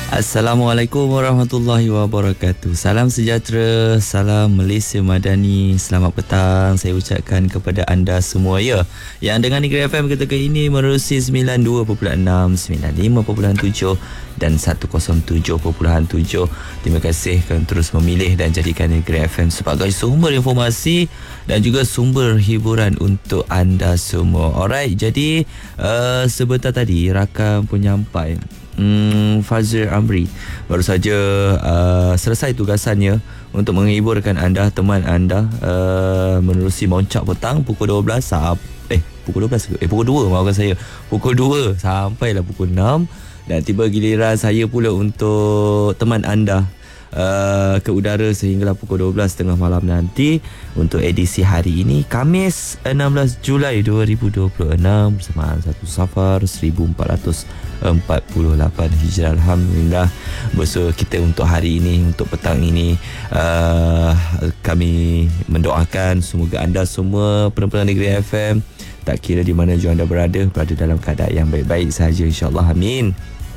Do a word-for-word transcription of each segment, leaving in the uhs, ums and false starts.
Assalamualaikum warahmatullahi wabarakatuh. Salam sejahtera, salam Malaysia Madani. Selamat petang saya ucapkan kepada anda semua ya. Yang dengan Negeri F M ketika ini menerusi sembilan puluh dua perpuluhan enam, sembilan puluh lima perpuluhan tujuh dan seratus tujuh perpuluhan tujuh. Terima kasih kerana terus memilih dan jadikan Negeri F M sebagai sumber informasi dan juga sumber hiburan untuk anda semua. Alright, jadi uh, sebentar tadi rakam penyampai Hmm, Fazil Amri baru saja uh, selesai tugasannya untuk menghiburkan anda, teman anda uh, menerusi Moncak Petang pukul dua belas sampai eh pukul dua belas eh pukul dua maafkan saya pukul dua sampailah pukul enam, dan tiba giliran saya pula untuk teman anda Uh, ke udara sehinggalah pukul dua belas tiga puluh malam nanti untuk edisi hari ini Khamis enam belas Julai dua ribu dua puluh enam bersamaan satu Safar seribu empat ratus empat puluh lapan Hijrah. Alhamdulillah, bersua kita untuk hari ini, untuk petang ini, uh, kami mendoakan semoga anda semua pendengar Negeri F M, tak kira di mana juga anda berada, berada dalam keadaan yang baik-baik sahaja, insyaAllah, amin.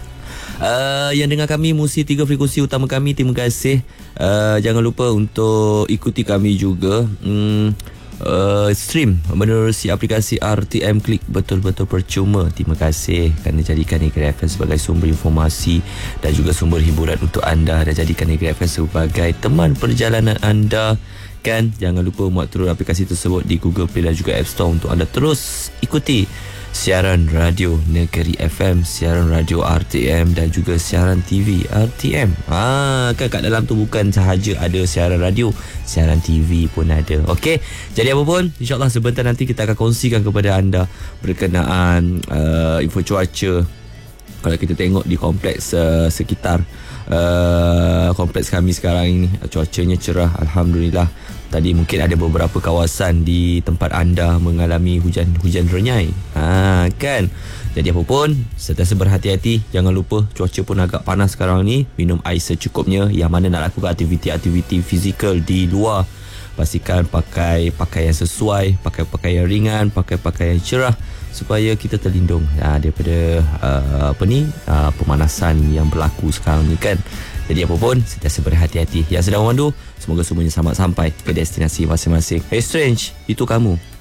Uh, yang dengar kami musi tiga frekuensi utama kami, terima kasih. Uh, jangan lupa untuk ikuti kami juga. Hmm, uh, stream menerusi aplikasi R T M Klik betul-betul percuma. Terima kasih kerana jadikan Negeri F M sebagai sumber informasi dan juga sumber hiburan untuk anda, dan jadikan Negeri F M sebagai teman perjalanan anda. Kan, jangan lupa muat turun aplikasi tersebut di Google Play dan juga App Store untuk anda terus ikuti siaran radio Negeri F M, siaran radio R T M dan juga siaran T V R T M. Ah, kan kat dalam tu bukan sahaja ada siaran radio, siaran T V pun ada. Okey, jadi apa pun, insyaAllah sebentar nanti kita akan kongsikan kepada anda berkenaan uh, info cuaca. Kalau kita tengok di kompleks uh, sekitar uh, kompleks kami sekarang ini, cuacanya cerah, Alhamdulillah. Tadi mungkin ada beberapa kawasan di tempat anda mengalami hujan-hujan renyai. Ha, kan? Jadi apa pun, sentiasa berhati-hati. Jangan lupa, cuaca pun agak panas sekarang ni. Minum air secukupnya. Yang mana nak lakukan aktiviti-aktiviti fizikal di luar, pastikan pakai pakaian sesuai, pakai pakaian ringan, pakai pakaian cerah supaya kita terlindung ha, daripada uh, apa ni uh, pemanasan yang berlaku sekarang ni, kan. Jadi apa pun, sentiasa berhati-hati. Yang sedang memandu, semoga semuanya selamat sampai ke destinasi masing-masing. Hey Strange, itu kamu.